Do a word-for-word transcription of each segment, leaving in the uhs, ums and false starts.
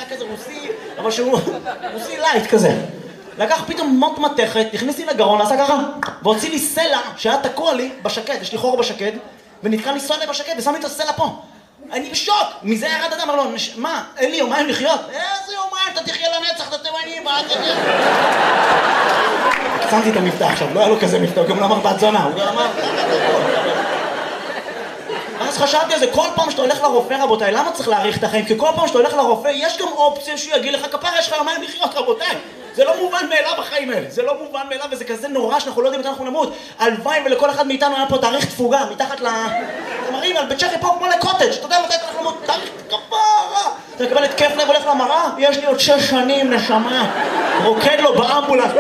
כזה רוסי, אבל שהוא רוסי לייט כזה. לקח פתאום מוט מתכת, נכניס לי לגרון, עשה ככה, והוציא לי סלע שהיה תקוע לי בשקד, יש לי חור בשקד, ונתקע לי סלע בשקד, ושם לי את הסלע פה. אני בשוק! מזה ירד אדם, אמר לו, מה, אין לי יומיים לחיות? איזה יומיים, אתה תחיה לנצח, אתה תימני, מה אתה תחיה? שמתי את המבטא עכשיו, לא היה לו כזה מבטא, הוא גם לא אמר בת זונה, הוא גם אמר... אז חשבתי על זה, כל פעם שאתה הולך לרופא, רבותיי, למה צריך להאריך את החיים? כי כל פעם שאתה הולך לרופא, יש גם אופציה שהוא יגיד לך, כפרה, יש לך יומיים לחיות, רבותיי. זה לא מובן מאליו בחיים האלה, זה לא מובן מאליו, וזה כזה נורא שאנחנו לא יודעים מתי אנחנו נמות. הלוואי ולכל אחד מאיתנו היה פה תאריך תפוגה, מתחת ל... מראים על בית שחי פה כמו לקוטג', אתה יודע מתי אנחנו נמות, תאריך כפרה. אתה מקבל את כיף לב, הולך למראה, יש לי עוד שש שנים, נשמה. רוקד לו באמבולנס.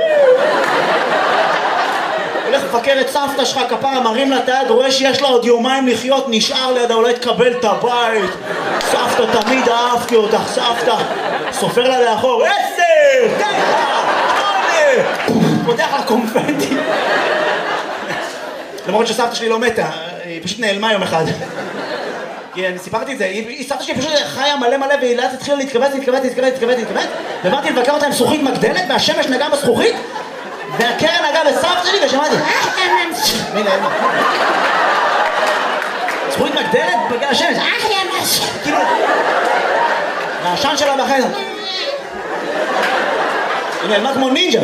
הולך לפקר את סבתא שלך, כפרה, מרים לה את היד, רואה שיש לה עוד יומיים לחיות, נשאר לידה, אולי תקבל את הבית. סבתא, תמיד אהבתי אותך, סבתא. סופר לה לאחור, עשר, תשע, שמונה. פותח לה קונפנטי. למרות שסבתא שלי לא מתה, היא פשוט נעלמה יום אחד. כי אני סיפרתי את זה, סבתא שלי פשוט חיה מלא מלא, והיא לאט התחילה להתכווץ, להתכווץ, להתכווץ, להתכווץ, להתכווץ. ובאתי לבקר אותה עם זכוכית מגדלת, והשמש נגעה בזכוכית. והקרן נגעה בסבתא שלי ושמעתי מילה אימא זכוכית מגדלת בגלל השמש כאילו והעשן שלה בחדר היא נעלמה כמו נינג'ה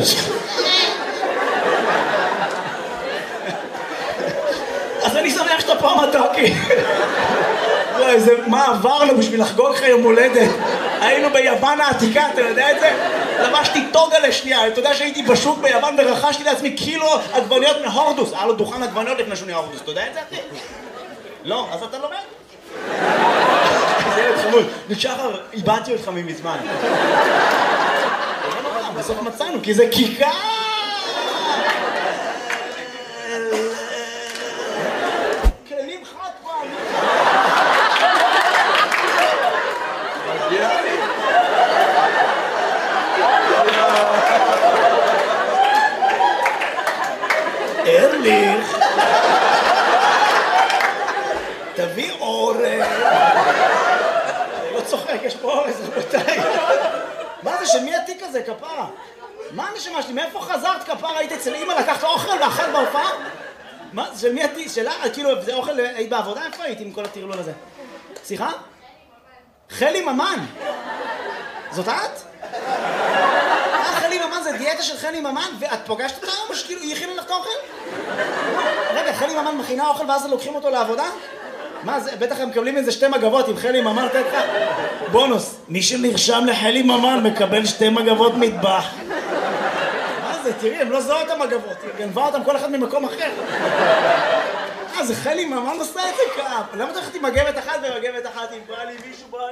אז אני שמח שאתה פה מתוקי מה עברנו בשביל לחגוג לך יום הולדת היינו ביוון העתיקה, אתה יודע את זה? לבשתי טוגה לשנייה, אתה יודע שהייתי בשוק ביוון ורכשתי לעצמי קילו עגבניות מהורדוס. היה לו דוכן עגבניות לפני שהוא נהיה הורדוס, אתה יודע את זה אחי? לא, אז אתה לומד? זה ילד חמוד, נשחר, איבדתי אותך ממזמן. בסוף מצאנו, כי זה כיכר! כלים חד פעם! ארליך תביא אורז אני לא צוחק, יש פה אורז רבותיי מה זה, שמי התיק הזה, כפרה? מה הנשמה שלי, מאיפה חזרת כפרה? היית אצל אמא, לקחת אוכל ואכל בהופעה? מה זה, שמי התיק שלה? כאילו, זה אוכל, היית בעבודה? איפה היית עם כל הטרלול הזה? סליחה? חלי ממן זאת את? חלי ממן זה דיאטה של חלי ממן, ואת פוגשת אותה או שכאילו היא הכינה לך את האוכל? רגע, חלי ממן מכינה אוכל ואז לוקחים אותו לעבודה? מה זה, בטח הם מקבלים איזה שתי מגבות עם חלי ממן, תת לך בונוס, מי שנרשם לחלי ממן מקבל שתי מגבות מטבח. מה זה, תראי, הם לא זוהו את המגבות, היא גנבה אותם כל אחד ממקום אחר. אה, זה חלי ממן עושה את זה כאב. למה אתה הולכת עם מגבת אחת ומגבת אחת אם בא לי מישהו בא?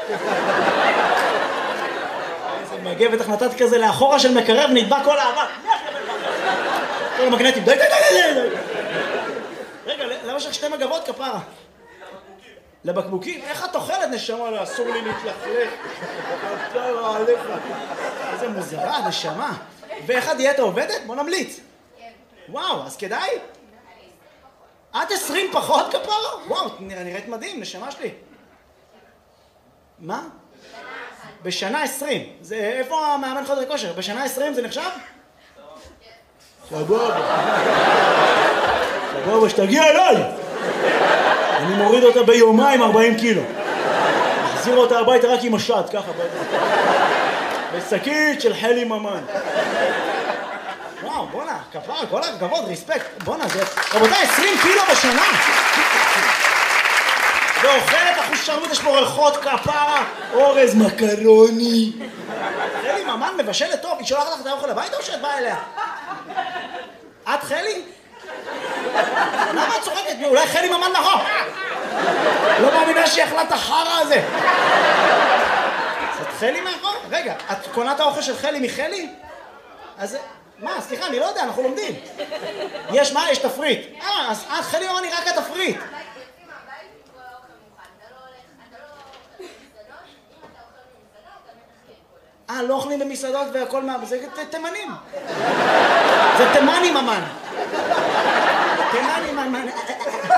איזה מגבת איך נתת כזה לאחורה של מקרב, נדבק כל האבק. כל המגנטים, די די די די די. רגע, למה יש לך שתי מגבות כפרה? לבקבוקים? איך את אוכלת נשמה? לא, אסור לי להתלכלך. כפרה עליך. איזה מוזרה, נשמה. ואיך הדיאטה עובדת? בוא נמליץ. וואו, אז כדאי? את עשרים פחות כפרה? וואו, נראית מדהים, נשמה שלי. מה? בשנה עשרים. זה, איפה המאמן חדר כושר? בשנה עשרים זה נחשב? סבבה. סבבה, שתגיע אליי. אני מוריד אותה ביומיים ארבעים קילו. מחזיר אותה הביתה רק עם השד, ככה. בשקית של חלי ממן. וואו, בונה, כפרה, כל הכבוד, ריספקט. בונה, זה... רבותיי, עשרים קילו בשנה. ואוכלת אחושרמית, יש פה ריחות כפרה, אורז, מקרוני. חלי ממן מבשלת טוב, היא שולחת לך את האוכל הביתה או שאת באה אליה? את חלי? למה את צוחקת? אולי חלי ממן נכון? לא מאמינה שהיא אכלה את החרא הזה. את חלי מאחור? רגע, את קונה את האוכל של חלי מחלי? אז... מה? סליחה, אני לא יודע, אנחנו לומדים. יש מה? יש תפריט. אה, אז את חלי ממן היא רק התפריט. אה, לא אוכלים במסעדות והכל מה... זה תימנים. זה תימני ממן. תימני ממן.